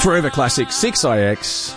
Forever Classic, 6IX.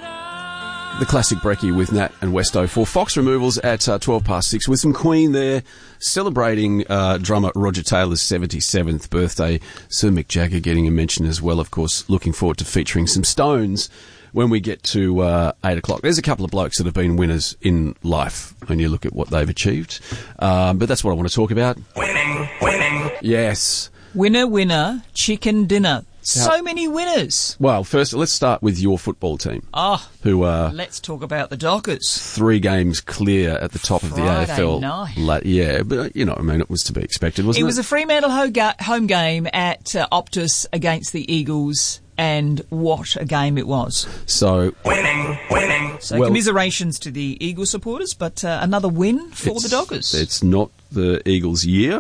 The classic brekkie with Nat and Westo for Fox Removals at 6:12 with some Queen there, celebrating drummer Roger Taylor's 77th birthday. Sir Mick Jagger getting a mention as well, of course. Looking forward to featuring some Stones when we get to 8 o'clock. There's a couple of blokes that have been winners in life when you look at what they've achieved. But that's what I want to talk about. Winning. Yes. Winner, chicken dinner. So many winners. Well, first, let's start with your football team. Who let's talk about the Dockers. 3 games clear at the top of the AFL. Night. Yeah, but, it was to be expected, wasn't it? It was a Fremantle home game at Optus against the Eagles, and what a game it was. So, winning. So, commiserations to the Eagles supporters, but another win for the Dockers. It's not the Eagles' year.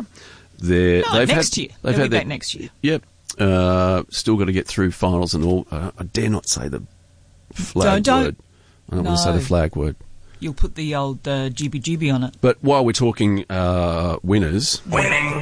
Next year. They'll be back next year. Yep. Still got to get through finals and all. I dare not say the flag word. I don't want to say the flag word. You'll put the old GB on it. But while we're talking winners... Winning.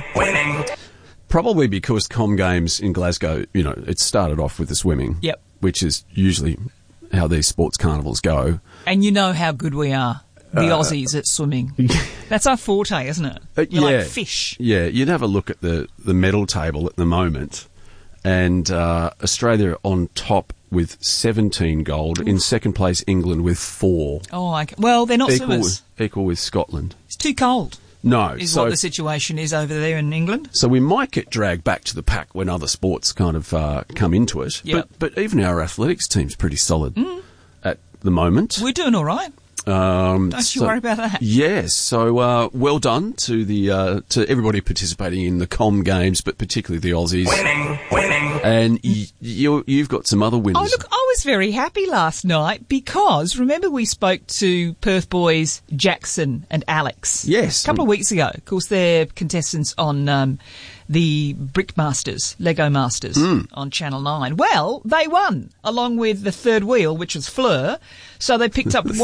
Probably because Com Games in Glasgow, it started off with the swimming. Yep. Which is usually how these sports carnivals go. And you know how good we are. The Aussies at swimming. That's our forte, isn't it? We're like fish. Yeah, you'd have a look at the medal table at the moment, and Australia on top with 17 gold. Oof. In second place, England with 4. Oh, well, they're not swimmers. Equal with Scotland. It's too cold. No. Is what the situation is over there in England. So we might get dragged back to the pack when other sports kind of come into it. Yep. But even our athletics team's pretty solid at the moment. We're doing all right. Don't you worry about that. Yes, so well done to the to everybody participating in the Com Games, but particularly the Aussies. Winning. And you've got some other winners. Oh, look, I was very happy last night because, remember we spoke to Perth boys Jackson and Alex? Yes. A couple of weeks ago. Of course, they're contestants on the Brick Masters, Lego Masters on Channel 9. Well, they won, along with the third wheel, which was Fleur. So they picked up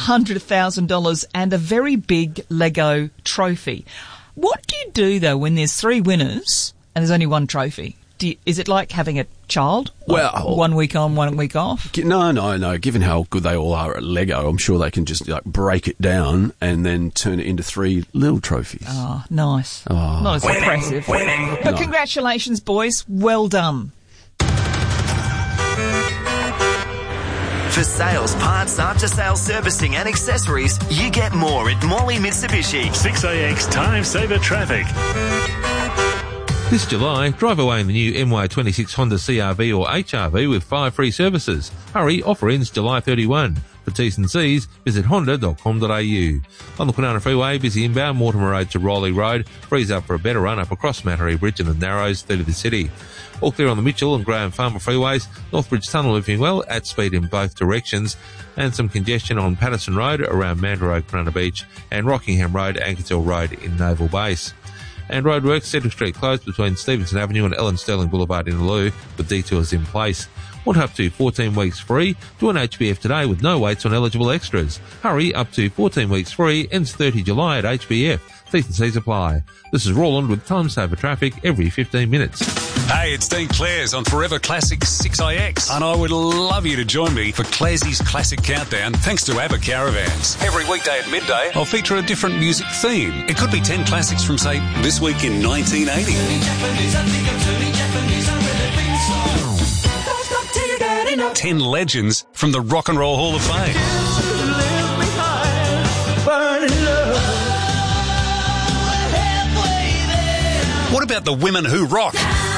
$100,000 and a very big Lego trophy. What do you do, though, when there's 3 winners and there's only 1 trophy? Is it like having a child? Well, 1 week on, 1 week off? No. Given how good they all are at Lego, I'm sure they can just break it down and then turn it into 3 little trophies. Oh, nice. Oh. Not as impressive. Winning. But congratulations, boys. Well done. For sales, parts, after-sales servicing and accessories, you get more at Morley Mitsubishi. 6AX Time Saver Traffic. This July, drive away in the new MY26 Honda CR-V or HR-V with 5 free services. Hurry, offer ends July 31. For T's and C's, visit honda.com.au. On the Kwinana Freeway, busy inbound Mortimer Road to Rowley Road, frees up for a better run up across Mattery Bridge and the Narrows through to the city. All clear on the Mitchell and Graham Farmer freeways, Northbridge Tunnel moving well at speed in both directions, and some congestion on Patterson Road around Mandurah Road, Kwinana Beach, and Rockingham Road, Ankersell Road in Naval Base. And roadworks, Cedric Street closed between Stevenson Avenue and Ellen Sterling Boulevard in Loo, with detours in place. Want up to 14 weeks free? Join HBF today with no waits on eligible extras. Hurry, up to 14 weeks free, ends 30 July at HBF. T's and C's apply. This is Roland with Time Saver Traffic every 15 minutes. Hey, it's Dean Clares on Forever Classic 6IX, and I would love you to join me for Clarsey's Classic Countdown thanks to ABBA Caravans. Every weekday at midday, I'll feature a different music theme. It could be 10 classics from, say, this week in 1980. 10 legends from the Rock and Roll Hall of Fame. What about the women who rock?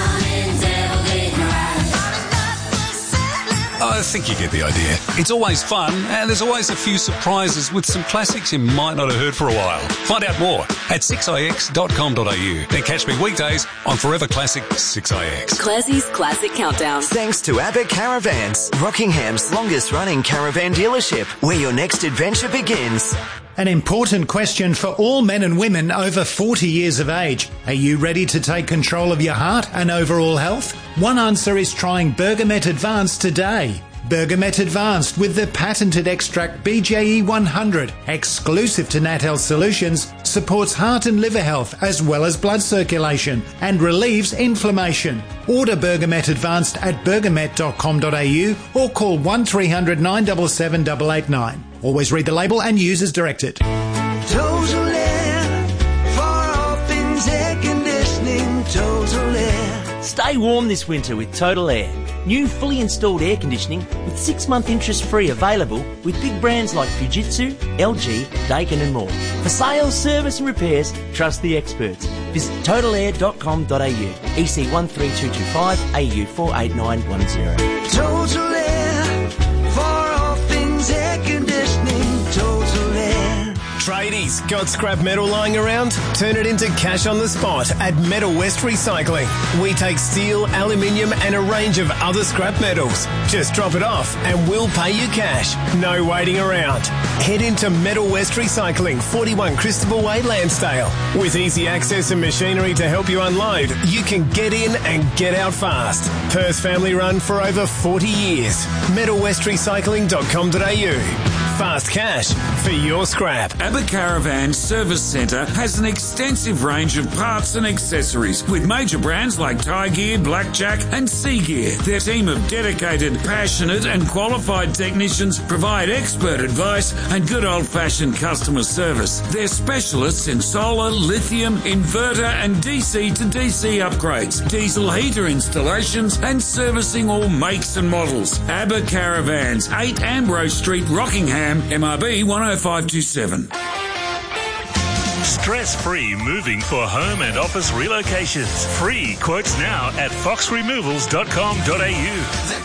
I think you get the idea. It's always fun, and there's always a few surprises with some classics you might not have heard for a while. Find out more at 6ix.com.au and catch me weekdays on Forever Classic 6ix. Classie's Classic Countdown. Thanks to ABBA Caravans, Rockingham's longest-running caravan dealership, where your next adventure begins. An important question for all men and women over 40 years of age. Are you ready to take control of your heart and overall health? One answer is trying Bergamet Advance today. Bergamet Advanced with the patented extract BJE 100, exclusive to Nat-Health Solutions, supports heart and liver health as well as blood circulation and relieves inflammation. Order Bergamet Advanced at bergamet.com.au or call 1300 977 889. Always read the label and use as directed. Total Air, for all things air conditioning, Total Air. Stay warm this winter with Total Air. New fully installed air conditioning with 6-month interest-free available with big brands like Fujitsu, LG, Daikin and more. For sales, service and repairs, trust the experts. Visit totalair.com.au, EC 13225, AU 48910. Total Air, for all things air conditioning, Total Air. Tradies, got scrap metal lying around? Turn it into cash on the spot at Metal West Recycling. We take steel, aluminium and a range of other scrap metals. Just drop it off and we'll pay you cash. No waiting around. Head into Metal West Recycling, 41 Christopher Way, Lansdale. With easy access and machinery to help you unload, you can get in and get out fast. Perth family run for over 40 years. metalwestrecycling.com.au. Fast cash for your scrap. ABBA Caravan Service Centre has an extensive range of parts and accessories with major brands like Thai Gear, Blackjack and Sea Gear. Their team of dedicated, passionate and qualified technicians provide expert advice and good old-fashioned customer service. They're specialists in solar, lithium, inverter and DC to DC upgrades, diesel heater installations and servicing all makes and models. ABBA Caravans, 8 Ambrose Street, Rockingham, MRB 10527. Stress-free moving for home and office relocations. Free quotes now at foxremovals.com.au.